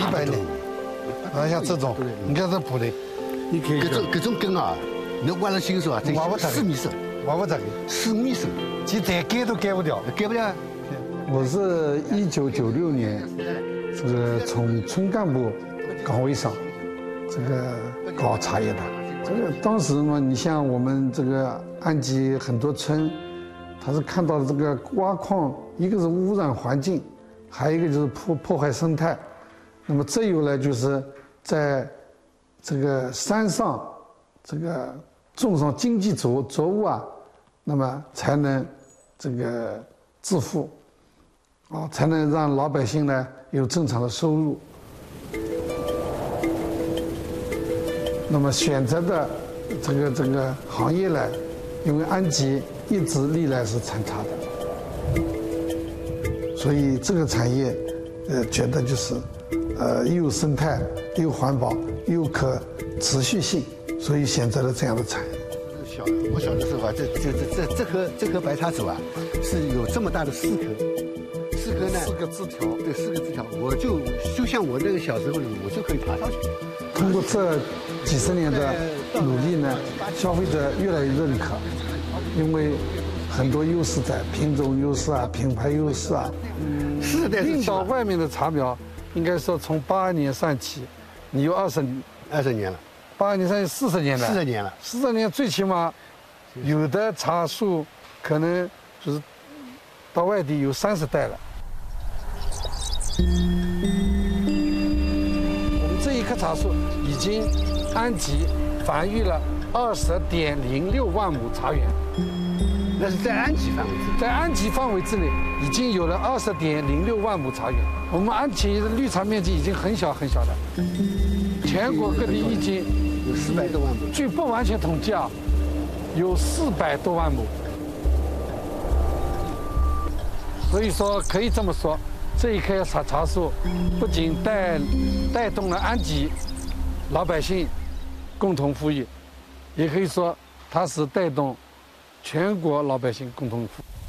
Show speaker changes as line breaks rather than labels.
100年。啊，像这种，你看这补的，你可以。
搿种根啊，你挖了新手啊，
挖不着
4米深
，挖不着的
，4米深，
其实再改都改不掉，
改不了。
我是1996年，这个从村干部岗位上，这个搞茶叶的。这个当时嘛，你像我们这个安吉很多村，他是看到这个挖矿，一个是污染环境，还有一个就是破坏生态。那么这有呢，就是在这个山上，这个种上经济作物啊，那么才能这个致富，啊，才能让老百姓呢有正常的收入。那么选择的这个行业呢，因为安吉一直历来是产茶的，所以这个产业，觉得就是。又生态又环保又可持续性，所以选择了这样的产业。
我小的时候啊，这棵白茶树啊，是有这么大的4棵呢
，4个枝条，
对，4个枝条，我就像我那个小时候，我就可以爬上去。
通过这几十年的努力呢，消费者越来越认可，因为很多优势在品种优势啊、品牌优势啊，令到外面的茶苗。应该说，从82年算起，你有20
年了。
82年算40年了。
40年了。
40年最起码，有的茶树可能就是到外地有30代了。我们这一棵茶树已经安吉繁育了20.06万亩茶园。
那是在安吉范围之内，
在安吉范围之内已经有了20.06万亩茶园。我们安吉的绿茶面积已经很小很小了，全国各地已经
有400多万亩。
据不完全统计啊，有400多万亩。所以说可以这么说，这一棵茶树不仅带动了安吉老百姓共同富裕，也可以说它是带动全国老百姓共同富裕。